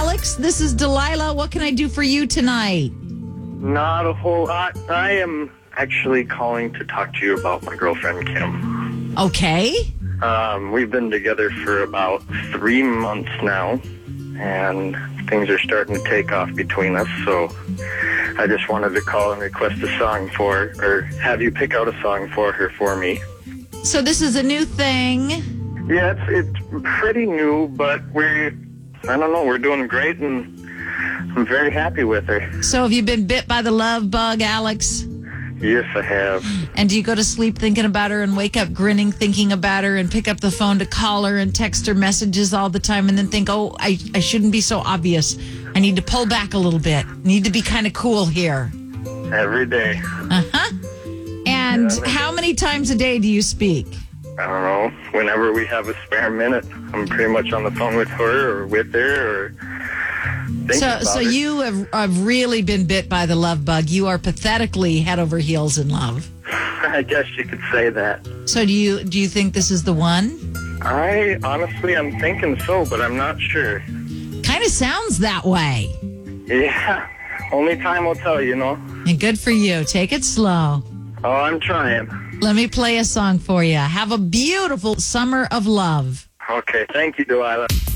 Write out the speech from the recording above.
Alex. This is Delilah. What can I do for you tonight? Not a whole lot. I am actually calling to talk to you about my girlfriend, Kim. Okay. We've been together for about 3 months now, and things are starting to take off between us, so I just wanted to call and request a song for her, or have you pick out a song for her for me. So this is a new thing. Yeah, it's pretty new, but we're doing great, and I'm very happy with her. So have you been bit by the love bug, Alex? Yes, I have. And do you go to sleep thinking about her and wake up grinning thinking about her and pick up the phone to call her and text her messages all the time and then think, oh, I shouldn't be so obvious. I need to pull back a little bit. Need to be kind of cool here. Every day. Uh-huh. And how many times a day do you speak? I don't know. Whenever we have a spare minute, I'm pretty much on the phone with her or with her or thinking about So her. you have really been bit by the love bug. You are pathetically head over heels in love. I guess you could say that. So do you think this is the one? I'm thinking so, but I'm not sure. Kind of sounds that way. Yeah. Only time will tell, you know. And good for you. Take it slow. Oh, I'm trying. Let me play a song for you. Have a beautiful summer of love. Okay. Thank you, Delilah.